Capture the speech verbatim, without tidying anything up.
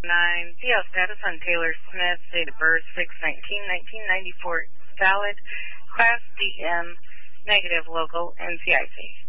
nine. D L status on Taylor Smith, date of birth six nineteen nineteen ninety-four, valid, class D M, negative, local, N C I C.